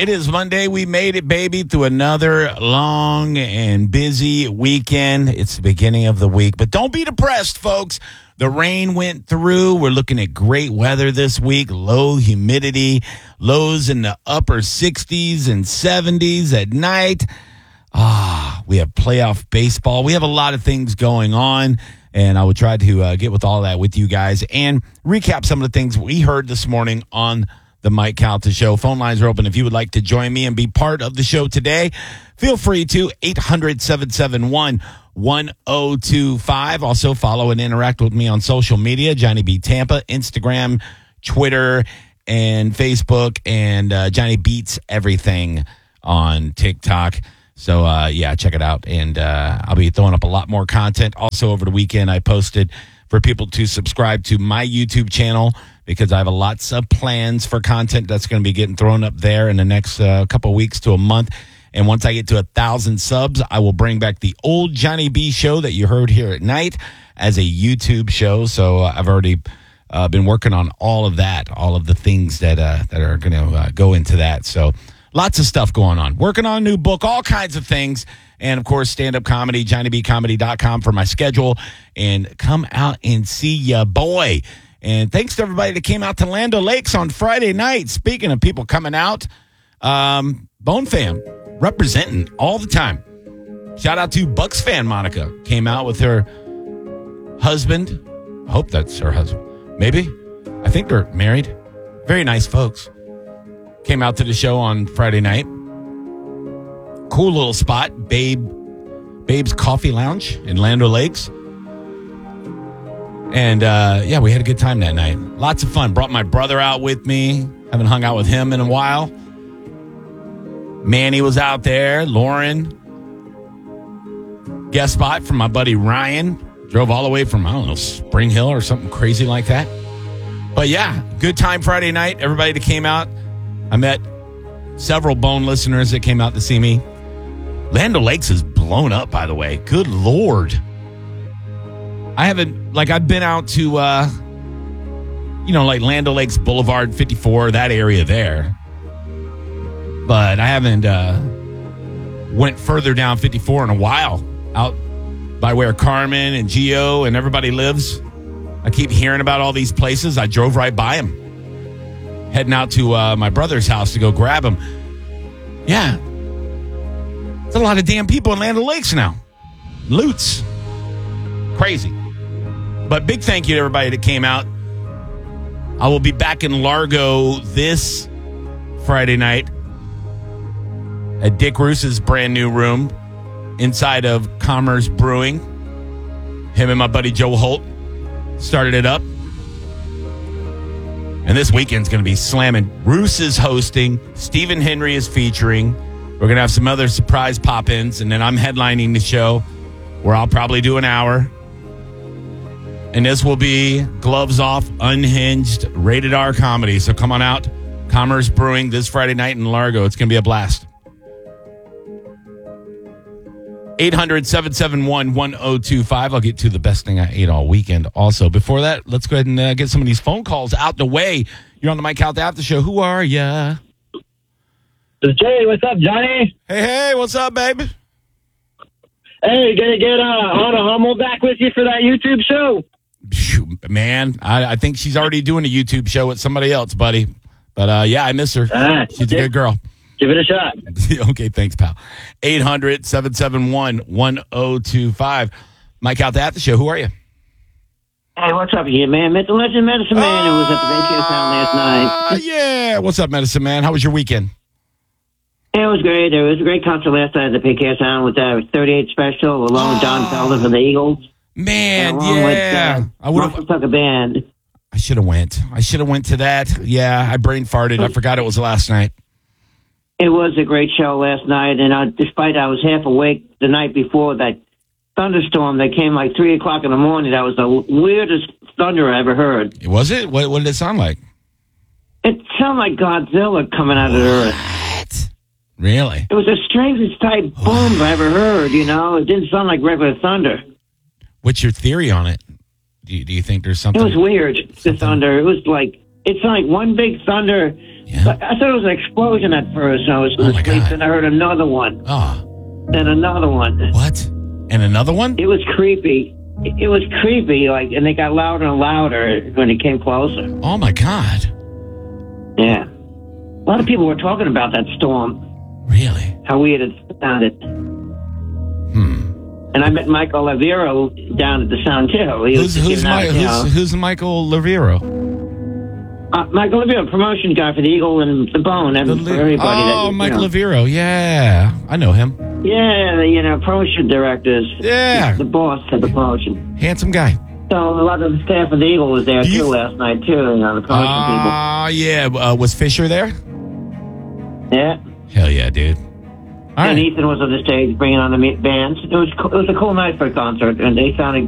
It is Monday. We made it, baby, through another long and busy weekend. It's the beginning of the week, but don't be depressed, folks. The rain went through. We're looking at great weather this week, low humidity, lows in the upper 60s and 70s at night. We have playoff baseball. We have a lot of things going on, and I will try to get with all that with you guys and recap some of the things we heard this morning on the Mike Calta Show. Phone lines are open. If you would like to join me and be part of the show today, feel free to 800-771-1025. Also follow and interact with me on social media, Johnny B. Tampa, Instagram, Twitter, and Facebook, and Johnny Beats Everything on TikTok. So, check it out. And I'll be throwing up a lot more content. Also, over the weekend, I posted for people to subscribe to my YouTube channel because I have lots of plans for content that's going to be getting thrown up there in the next couple of weeks to a month. And once I get to 1,000 subs, I will bring back the old Johnny B show that you heard here at night as a YouTube show. So I've already been working on all of that, all of the things that are going to go into that. So lots of stuff going on. Working on a new book, all kinds of things. And, of course, stand-up comedy, JohnnyBComedy.com for my schedule. And come out and see ya, boy. And thanks to everybody that came out to Land O'Lakes on Friday night. Speaking of people coming out, Bone Fam representing all the time. Shout out to Bucks fan Monica. Came out with her husband. I hope that's her husband. Maybe. I think they're married. Very nice folks. Came out to the show on Friday night. Cool little spot, Babe's Coffee Lounge in Land O'Lakes. And, we had a good time that night. Lots of fun. Brought my brother out with me. Haven't hung out with him in a while. Manny was out there. Lauren. Guest spot from my buddy Ryan. Drove all the way from, Spring Hill or something crazy like that. But, good time Friday night. Everybody that came out. I met several Bone listeners that came out to see me. Land O'Lakes is blown up, by the way. Good Lord. I've been out to, Land O'Lakes Boulevard 54, that area there. But I haven't went further down 54 in a while, out by where Carmen and Gio and everybody lives. I keep hearing about all these places. I drove right by them. Heading out to my brother's house to go grab him. Yeah. There's a lot of damn people in Land O'Lakes now. Loots. Crazy. But big thank you to everybody that came out. I will be back in Largo this Friday night at Dick Roos's brand new room inside of Commerce Brewing. Him and my buddy Joe Holt started it up. And this weekend's going to be slamming. Roos is hosting. Stephen Henry is featuring. We're going to have some other surprise pop-ins. And then I'm headlining the show where I'll probably do an hour. And this will be gloves off, unhinged, rated R comedy. So come on out. Commerce Brewing this Friday night in Largo. It's going to be a blast. 800-771-1025. I'll get to the best thing I ate all weekend also. Before that, let's go ahead and get some of these phone calls out the way. You're on the Mike Calta After Show. Who are ya? Jay, what's up, Johnny? Hey, what's up, baby? Hey, gonna get Anna Hummel back with you for that YouTube show? Man, I think she's already doing a YouTube show with somebody else, buddy. But, I miss her. She's a good girl. Give it a shot. Okay, thanks, pal. 800-771-1025. Mike Calta After Show. Who are you? Hey, what's up, you man? Met the legend Medicine Man who was at the Vacation Town last night. Yeah. What's up, Medicine Man? How was your weekend? It was great. There was a great concert last night at the PK Sound with the 38 special, along with Don Felder from the Eagles. Man, I would have took a band. I should have went to that. Yeah, I brain farted. I forgot it was last night. It was a great show last night, and despite I was half awake the night before that thunderstorm that came like 3 o'clock in the morning, that was the weirdest thunder I ever heard. Was it? What did it sound like? It sounded like Godzilla coming out of the earth. Really? It was the strangest type boom I ever heard, you know? It didn't sound like regular thunder. What's your theory on it? Do you think there's something? It was weird, the thunder. It was like it's like one big thunder. Yeah. I thought it was an explosion at first. I was Oh, my asleep, God. and I heard another one, Oh, and another one. what? And another one? It was creepy. It was creepy, like, and they got louder and louder when it came closer. Oh, my God. Yeah. A lot of people were talking about that storm, Really? how weird it sounded. And I met Michael Lavero down at the Sound too. He was Who's giving out, who's Michael Lavero? Michael Lavero, promotion guy for the Eagle and the Bone, and for everybody. Oh, Mike Lavero. Yeah, I know him. Yeah, promotion directors. Yeah. The boss of the promotion. Handsome guy. So a lot of the staff of the Eagle was there too last night too. The promotion Yeah. Was Fisher there? people. Yeah. Hell yeah, dude. All And right. Ethan was on the stage bringing on the bands. It was a cool night for a concert, and they sounded